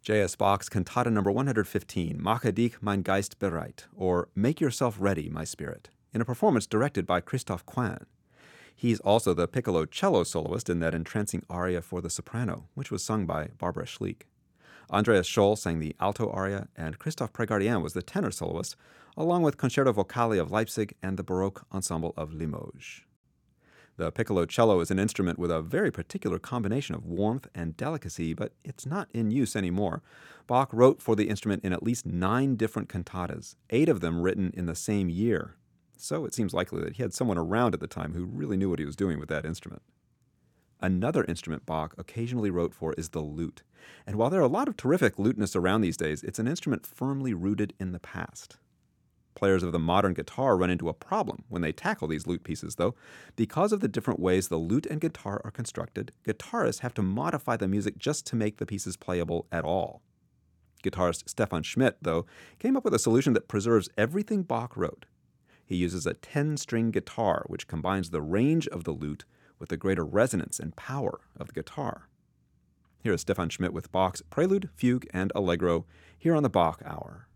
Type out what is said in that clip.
J.S. Bach's Cantata number 115, Mache dich mein Geist bereit, or Make Yourself Ready, My Spirit, in a performance directed by Christophe Quin. He's also the piccolo cello soloist in that entrancing aria for the soprano, which was sung by Barbara Schlick. Andreas Scholl sang the alto aria, and Christophe Prégardien was the tenor soloist, along with Concerto Vocali of Leipzig and the Baroque Ensemble of Limoges. The piccolo cello is an instrument with a very particular combination of warmth and delicacy, but it's not in use anymore. Bach wrote for the instrument in at least 9 different cantatas, 8 of them written in the same year. So it seems likely that he had someone around at the time who really knew what he was doing with that instrument. Another instrument Bach occasionally wrote for is the lute. And while there are a lot of terrific lutenists around these days, it's an instrument firmly rooted in the past. Players of the modern guitar run into a problem when they tackle these lute pieces, though. Because of the different ways the lute and guitar are constructed, guitarists have to modify the music just to make the pieces playable at all. Guitarist Stefan Schmidt, though, came up with a solution that preserves everything Bach wrote. He uses a 10-string guitar, which combines the range of the lute with the greater resonance and power of the guitar. Here is Stefan Schmidt with Bach's Prelude, Fugue, and Allegro here on the Bach Hour.